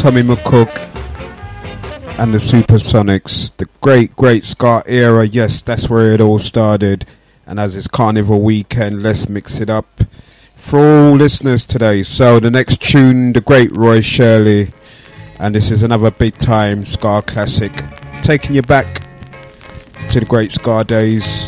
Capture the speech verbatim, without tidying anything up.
Tommy McCook and the Supersonics. The great, great ska era. Yes, that's where it all started. And as it's Carnival weekend, let's mix it up for all listeners today. So the next tune, the great Roy Shirley. And this is another big time ska classic. Taking you back to the great ska days.